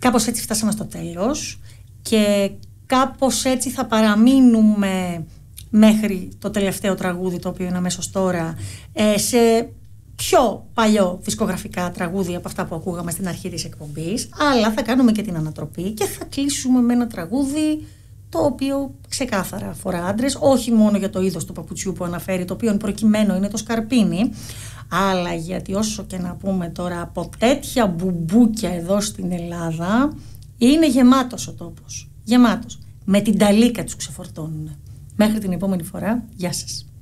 Κάπως έτσι φτάσαμε στο τέλος και κάπως έτσι θα παραμείνουμε μέχρι το τελευταίο τραγούδι, το οποίο είναι αμέσως τώρα, σε πιο παλιό δισκογραφικά τραγούδια από αυτά που ακούγαμε στην αρχή της εκπομπής, αλλά θα κάνουμε και την ανατροπή και θα κλείσουμε με ένα τραγούδι το οποίο ξεκάθαρα αφορά άντρες, όχι μόνο για το είδος του παπουτσιού που αναφέρει, το οποίο προκειμένου είναι το σκαρπίνι, αλλά γιατί όσο και να πούμε τώρα, από τέτοια μπουμπούκια εδώ στην Ελλάδα είναι γεμάτος ο τόπος, γεμάτος. Με την ταλίκα τους ξεφορτώνουν. Μέχρι την επόμενη φορά, γεια σας.